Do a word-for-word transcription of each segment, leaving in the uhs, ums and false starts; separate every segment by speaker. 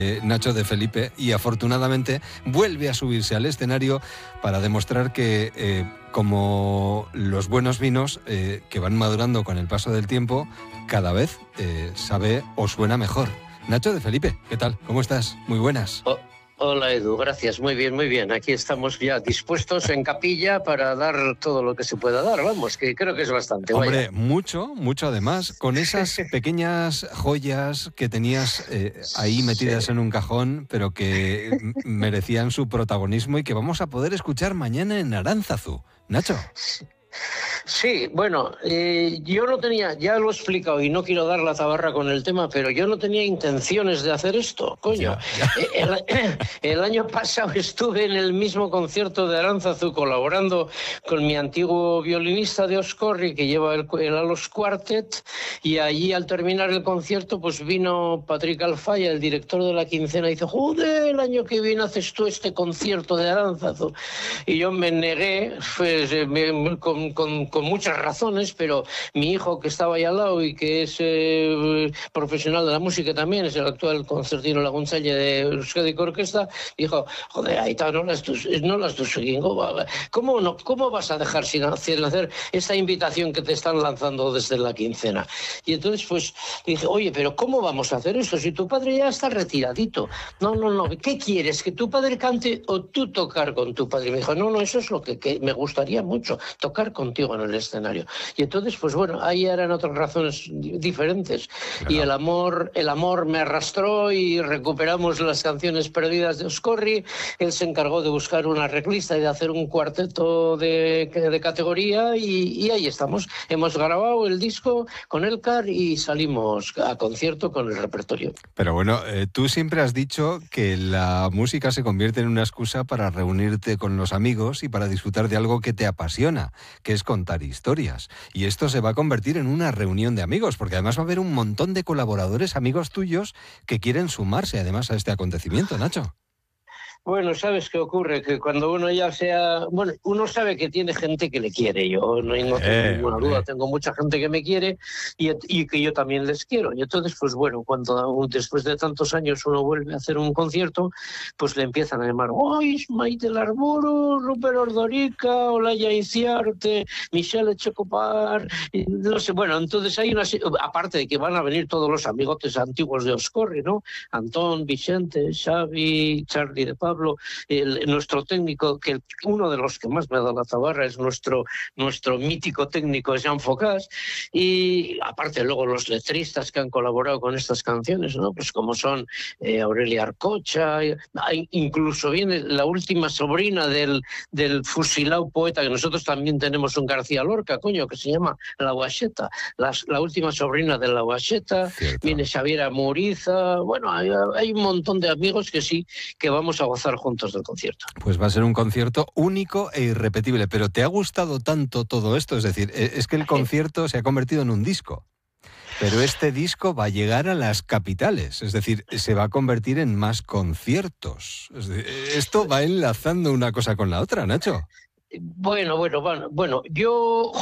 Speaker 1: Eh, Nacho de Felipe, y afortunadamente vuelve a subirse al escenario para demostrar que, eh, como los buenos vinos eh, que van madurando con el paso del tiempo, cada vez eh, sabe o suena mejor. Nacho de Felipe, ¿qué tal? ¿Cómo estás? Muy buenas.
Speaker 2: Oh. Hola Edu, gracias, muy bien, muy bien. Aquí estamos ya dispuestos en capilla para dar todo lo que se pueda dar, vamos, que creo que es bastante.
Speaker 1: Hombre,
Speaker 2: vaya.
Speaker 1: mucho, mucho además, con esas pequeñas joyas que tenías eh, ahí metidas sí. en un cajón, pero que merecían su protagonismo y que vamos a poder escuchar mañana en Aránzazu. Nacho.
Speaker 2: Sí. Sí, bueno, eh, yo no tenía, ya lo he explicado y no quiero dar la tabarra con el tema, pero yo no tenía intenciones de hacer esto, coño. Ya, ya. El, el año pasado estuve en el mismo concierto de Aránzazu colaborando con mi antiguo violinista de Oscorri, que lleva el, el Alos Quartet, y allí al terminar el concierto pues vino Patrick Alfaya, el director de la quincena, y dice, joder, el año que viene haces tú este concierto de Aránzazu. Y yo me negué, pues, me, con, con con muchas razones, pero mi hijo que estaba ahí al lado y que es eh, profesional de la música también, es el actual concertino Laguntzalla de Euskadi Orquesta, dijo, joder, Aita, no las tus, no las tus, ¿cómo, no, ¿cómo vas a dejar sin hacer, hacer esta invitación que te están lanzando desde la quincena? Y entonces pues dije, oye, pero ¿cómo vamos a hacer esto si tu padre ya está retiradito? No, no, no, ¿qué quieres? ¿Que tu padre cante o tú tocar con tu padre? Y me dijo, no, no, eso es lo que, que me gustaría mucho, tocar contigo en el escenario. Y entonces, pues bueno, ahí eran otras razones diferentes. Claro. Y el amor, el amor me arrastró y recuperamos las canciones perdidas de Oscorri. Él se encargó de buscar una arreglista y de hacer un cuarteto de, de categoría y, y ahí estamos. Hemos grabado el disco con Elkar y salimos a concierto con el repertorio.
Speaker 1: Pero bueno, eh, tú siempre has dicho que la música se convierte en una excusa para reunirte con los amigos y para disfrutar de algo que te apasiona, que es contar historias. Y esto se va a convertir en una reunión de amigos, porque además va a haber un montón de colaboradores, amigos tuyos, que quieren sumarse además a este acontecimiento, Nacho.
Speaker 2: Bueno, ¿sabes qué ocurre? Que cuando uno ya sea... Bueno, uno sabe que tiene gente que le quiere. Yo no, no tengo eh, ninguna duda. Eh. Tengo mucha gente que me quiere y, y que yo también les quiero. Y entonces, pues bueno, cuando después de tantos años uno vuelve a hacer un concierto, pues le empiezan a llamar ¡Oy, Maite Larburu, Rupert Ordorica, Olaya Inciarte, Michelle Echecopar! No sé, bueno, entonces hay una... Aparte de que van a venir todos los amigotes antiguos de Oscorri, ¿no? Antón, Vicente, Xavi, Charlie de Pablo, Pablo, el, nuestro técnico, que uno de los que más me ha dado la tabarra es nuestro, nuestro mítico técnico Jean Focas, y aparte luego los letristas que han colaborado con estas canciones, ¿no? Pues como son eh, Aurelia Arcocha, incluso viene la última sobrina del, del fusilado poeta, que nosotros también tenemos un García Lorca, coño, que se llama La Guacheta, la, la última sobrina de La Guacheta, viene Xaviera Muriza, bueno, hay, hay un montón de amigos que sí, que vamos a gozar juntos del concierto.
Speaker 1: Pues va a ser un concierto único e irrepetible, pero ¿te ha gustado tanto todo esto? Es decir, es que el concierto se ha convertido en un disco, pero este disco va a llegar a las capitales, es decir, se va a convertir en más conciertos. Es decir, esto va enlazando una cosa con la otra, Nacho.
Speaker 2: Bueno, bueno, bueno, bueno, yo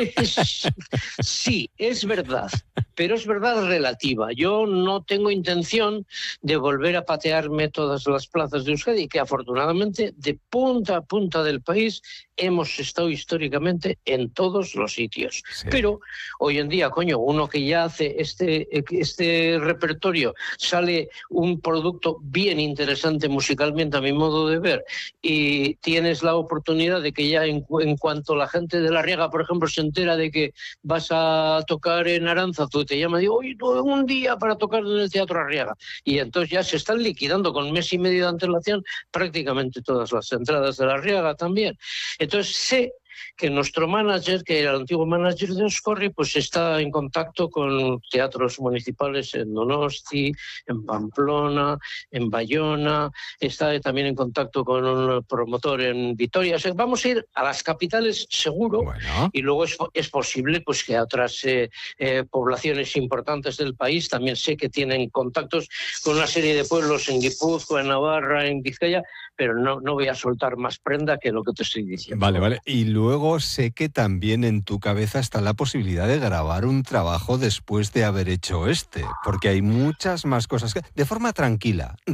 Speaker 2: sí, es verdad, pero es verdad relativa. Yo no tengo intención de volver a patearme todas las plazas de Euskadi, que afortunadamente de punta a punta del país hemos estado históricamente en todos los sitios. Sí. Pero hoy en día, coño, uno que ya hace este, este repertorio, sale un producto bien interesante musicalmente a mi modo de ver, y tienes la oportunidad de que ya en, en cuanto la gente de La Riega, por ejemplo, se entera de que vas a tocar en Aránzazu, te llama y digo, oye, un día para tocar en el Teatro Arriaga. Y entonces ya se están liquidando con mes y medio de antelación prácticamente todas las entradas de La Riega también. Entonces sé que nuestro manager, que era el antiguo manager de Oscorri, pues está en contacto con teatros municipales en Donosti, en Pamplona, en Bayona, está también en contacto con un promotor en Vitoria. O sea, vamos a ir a las capitales seguro, bueno. Y luego es, es posible pues, que a otras eh, eh, poblaciones importantes del país también sé que tienen contactos con una serie de pueblos en Guipúzcoa, en Navarra, en Vizcaya, pero no, no voy a soltar más prenda que lo que te estoy diciendo.
Speaker 1: Vale, vale. Y luego sé que también en tu cabeza está la posibilidad de grabar un trabajo después de haber hecho este, porque hay muchas más cosas que... De forma tranquila,